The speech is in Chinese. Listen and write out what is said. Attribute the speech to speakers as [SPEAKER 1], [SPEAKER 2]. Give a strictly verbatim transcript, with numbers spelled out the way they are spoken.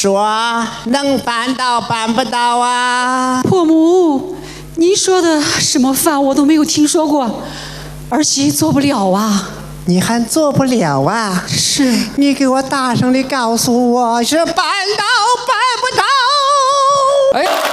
[SPEAKER 1] 说能办到办不到啊？
[SPEAKER 2] 婆母，你说的什么饭我都没有听说过，儿媳做不了啊。
[SPEAKER 1] 你还做不了啊？
[SPEAKER 2] 是，
[SPEAKER 1] 你给我大声的告诉我是办到办不到？
[SPEAKER 2] 哎。